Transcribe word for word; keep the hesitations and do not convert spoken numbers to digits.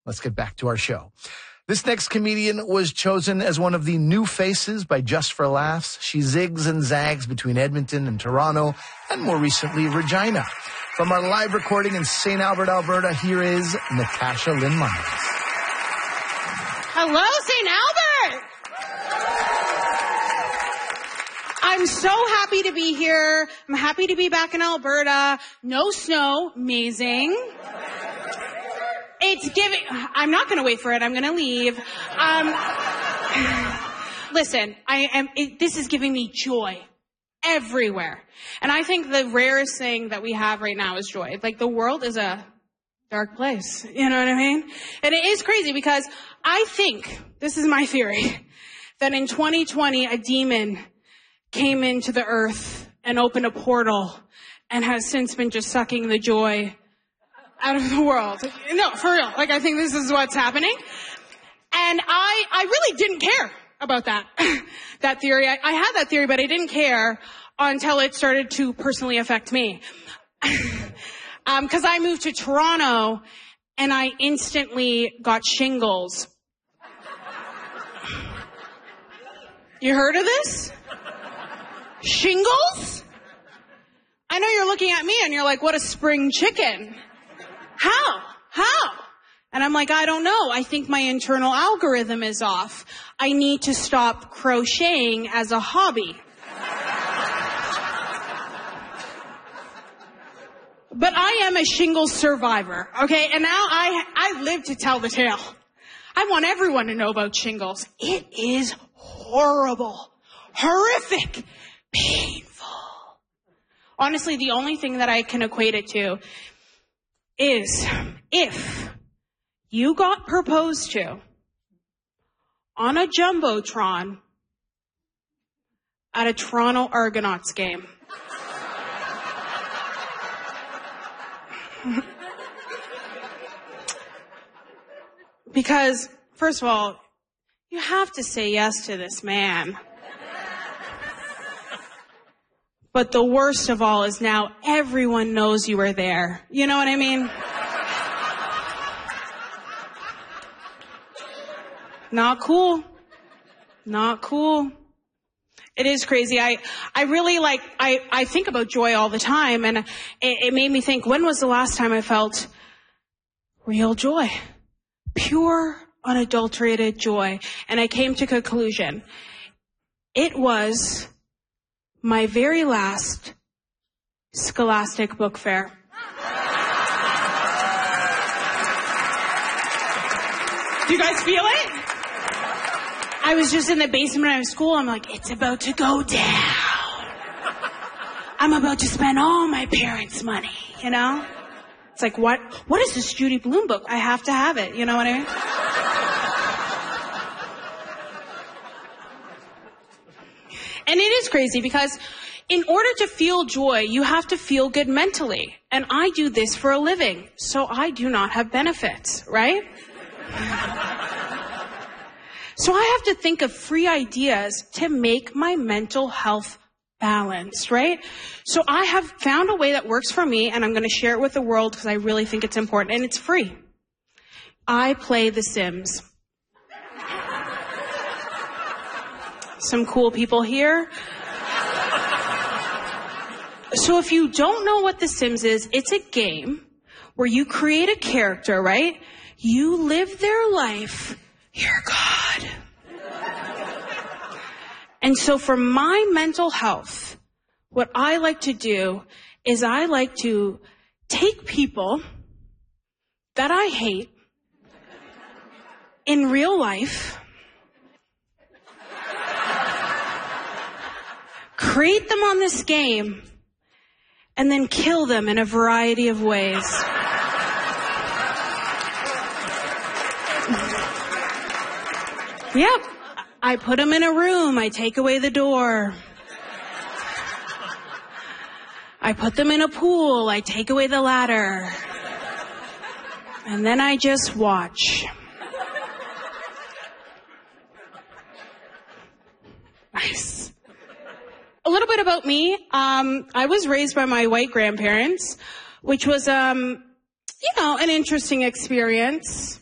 let's get back to our show. This next comedian was chosen as one of the new faces by Just for Laughs. She zigs and zags between Edmonton and Toronto, and more recently, Regina. From our live recording in Saint Albert, Alberta, here is Natasha Lynn Myers. Hello, Saint Albert! I'm so happy to be here. I'm happy to be back in Alberta. No snow. Amazing. It's giving... I'm not going to wait for it. I'm going to leave. Um, listen, I am. It, this is giving me joy everywhere. And I think the rarest thing that we have right now is joy. Like, the world is a dark place. You know what I mean? And it is crazy because I think, this is my theory, that in twenty twenty, a demon came into the earth and opened a portal and has since been just sucking the joy out of the world. No, for real. Like, I think this is what's happening. And I, I really didn't care about that, that theory. I, I had that theory, but I didn't care until it started to personally affect me. um, cause I moved to Toronto and I instantly got shingles. You heard of this? Shingles? I know you're looking at me and you're like, what a spring chicken. How? How? And I'm like, I don't know. I think my internal algorithm is off. I need to stop crocheting as a hobby. But I am a shingles survivor, okay? And now I, I live to tell the tale. I want everyone to know about shingles. It is horrible, horrific, painful. Honestly, the only thing that I can equate it to is if you got proposed to on a Jumbotron at a Toronto Argonauts game. Because, first of all, you have to say yes to this man. But the worst of all is now everyone knows you were there. You know what I mean? Not cool. Not cool. It is crazy. I, I really like, I, I think about joy all the time, and it, it made me think, when was the last time I felt real joy? Pure, unadulterated joy. And I came to a conclusion. It was my very last Scholastic Book Fair. Do you guys feel it? I was just in the basement of school. I'm like, it's about to go down. I'm about to spend all my parents' money, you know? It's like, what? What is this Judy Blume book? I have to have it. You know what I mean? And it is crazy because in order to feel joy, you have to feel good mentally. And I do this for a living, so I do not have benefits, right? So I have to think of free ideas to make my mental health balanced, right? So I have found a way that works for me, and I'm going to share it with the world because I really think it's important, and it's free. I play The Sims. Some cool people here. So if you don't know what The Sims is, it's a game where you create a character, right? You live their life. You're God. And so for my mental health, what I like to do is I like to take people that I hate in real life, create them on this game, and then kill them in a variety of ways. Yep. I put them in a room. I take away the door. I put them in a pool. I take away the ladder. And then I just watch. Nice. A little bit about me. Um, I was raised by my white grandparents, which was, um, you know, an interesting experience.